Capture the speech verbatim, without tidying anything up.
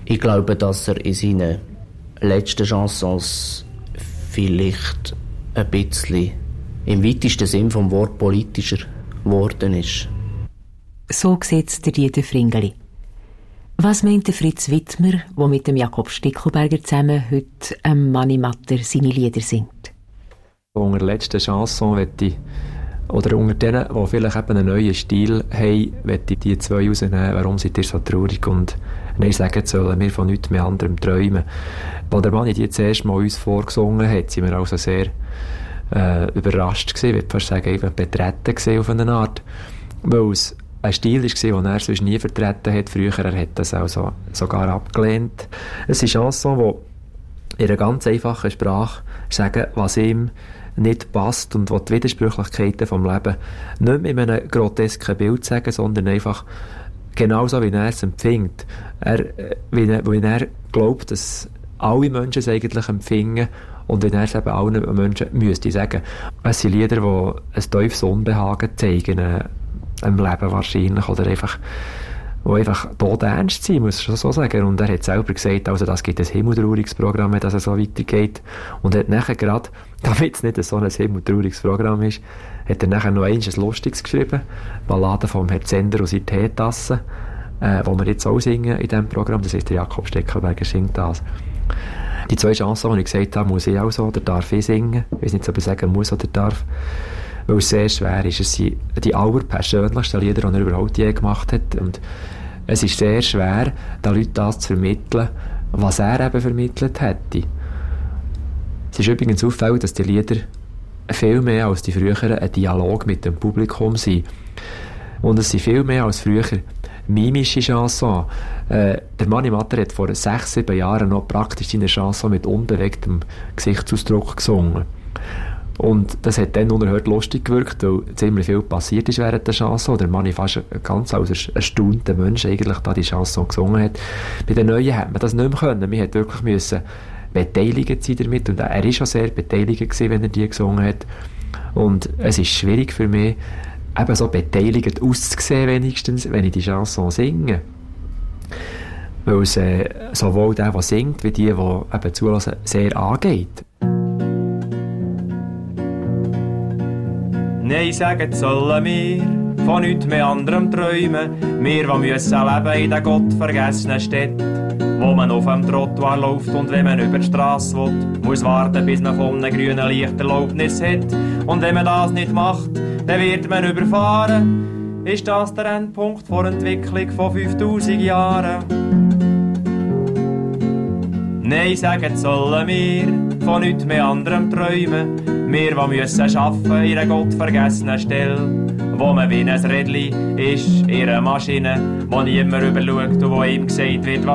Ich glaube, dass er in seinen letzten Chansons vielleicht ein bisschen im weitesten Sinn vom Wort politischer geworden ist. So sieht es der Dieter Fringeli. Was meint der Fritz Wittmer, der mit dem Jakob Stickelberger zusammen heute am Manimatter seine Lieder singt? Unter der letzten Chanson möchte ich, oder unter denen, die vielleicht eben einen neuen Stil haben, möchte ich die zwei rausnehmen. Warum seid ihr so traurig? Und nein, sagen sollen wir von nichts mehr anderem träumen. Als der Manni die zuerst mal uns vorgesungen hat, sind wir also sehr äh, überrascht gewesen, ich würde fast sagen, eben betreten gewesen auf eine Art. Weil es ein Stil war, den er sonst nie vertreten hat. Früher er hat das also sogar abgelehnt. Es ist eine Chanson, die in einer ganz einfachen Sprache sagen, was ihm nicht passt und die Widersprüchlichkeiten vom Leben nicht mit einem grotesken Bild sagen, sondern einfach genauso, wie er es empfindet. Er, wie, er, wie er glaubt, dass alle Menschen es eigentlich empfinden und wie er es eben allen Menschen müsste sagen. Es sind Lieder, die ein tiefes Unbehagen zeigen, äh, im Leben wahrscheinlich, oder einfach, wo einfach todernst sein, muss ich schon so sagen. Und er hat selber gesagt, also das gibt ein himmeltrauriges Programm, wenn das so weitergeht. Und er hat nachher gerade, damit es nicht so ein himmeltrauriges Programm ist, hat er nachher noch eins ein Lustiges geschrieben, Ballade vom Herrn Zender und seine Teetasse, äh, wo wir jetzt auch singen in diesem Programm, das ist der Jakob Stickelberger singt das. Die zwei Chansons, die ich gesagt habe, muss ich auch so, oder darf ich singen, ich weiß nicht, ob ich sagen muss oder darf, weil es sehr schwer ist. Es sind die allerpersönlichsten Lieder, die er überhaupt je gemacht hat. Und es ist sehr schwer, den Leuten das zu vermitteln, was er eben vermittelt hätte. Es ist übrigens auffällig, dass die Lieder viel mehr als die früheren ein Dialog mit dem Publikum sind. Und es sind viel mehr als früher mimische Chansons. Äh, der Manimatter hat vor sechs, sieben Jahren noch praktisch seine Chanson mit unbewegtem Gesichtsausdruck gesungen. Und das hat dann unerhört lustig gewirkt, weil ziemlich viel passiert ist während der Chanson. Der Manni fast ganz als erstaunter Mensch eigentlich da die Chanson gesungen hat. Bei den Neuen hat man das nicht mehr können. Man hat wirklich müssen beteiligt sein damit. Und er war schon sehr beteiligt gewesen, wenn er die gesungen hat. Und es ist schwierig für mich, eben so beteiligt auszusehen, wenigstens, wenn ich die Chanson singe. Weil es äh, sowohl der, der singt, wie die, die eben zulassen, sehr angeht. Nein, sagen sollen wir von nichts mehr anderem träumen. Wir, die müssen leben in den gottvergessenen Städten, wo man auf dem Trottoir läuft und wenn man über die Strasse will, muss warten, bis man von einem grünen Licht Erlaubnis hat. Und wenn man das nicht macht, dann wird man überfahren. Ist das der Endpunkt vor Entwicklung von fünftausend Jahren? Nein, sagen sollen wir von nichts mehr anderem träumen. Wir, die müssen arbeiten in einer gottvergessenen Stelle, wo man wie ein Rädli ist, in einer Maschine, wo niemand überschaut und wo ihm gesagt wird, was